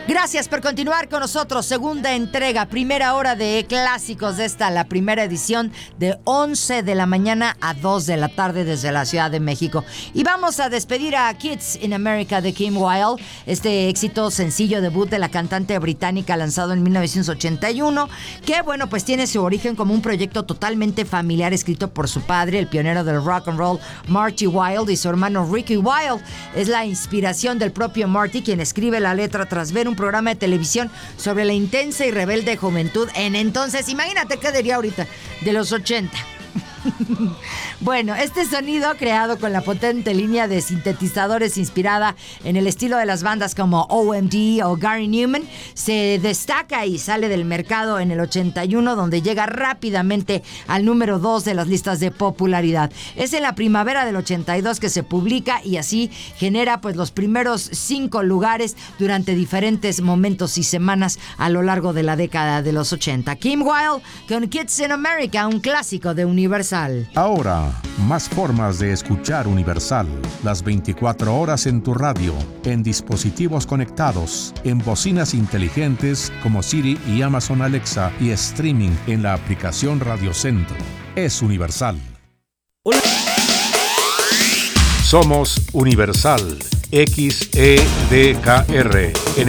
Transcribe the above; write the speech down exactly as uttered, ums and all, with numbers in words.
Gracias por continuar con nosotros. Segunda entrega, primera hora de clásicos de esta, la primera edición de once de la mañana a dos de la tarde desde la Ciudad de México. Y vamos a despedir a Kids in America de Kim Wilde, este éxito sencillo debut de la cantante británica lanzado en mil novecientos ochenta y uno, que bueno, pues tiene su origen como un proyecto totalmente familiar escrito por su padre, el pionero del rock and roll Marty Wilde, y su hermano Ricky Wilde. Es la inspiración del propio Marty, quien escribe la letra tras ver un programa de televisión sobre la intensa y rebelde juventud en entonces, imagínate qué diría ahorita, de los ochenta. Bueno, este sonido, creado con la potente línea de sintetizadores inspirada en el estilo de las bandas como O M D o Gary Newman, se destaca y sale del mercado en el ochenta y uno, donde llega rápidamente al número dos de las listas de popularidad. Es en la primavera del ochenta y dos que se publica y así genera pues los primeros cinco lugares durante diferentes momentos y semanas a lo largo de la década de los ochenta. Kim Wilde con Kids in America, un clásico de Universal. Ahora, más formas de escuchar Universal. Las veinticuatro horas en tu radio, en dispositivos conectados, en bocinas inteligentes como Siri y Amazon Alexa, y streaming en la aplicación Radio Centro. Es Universal. Hola. Somos Universal X E D K R. En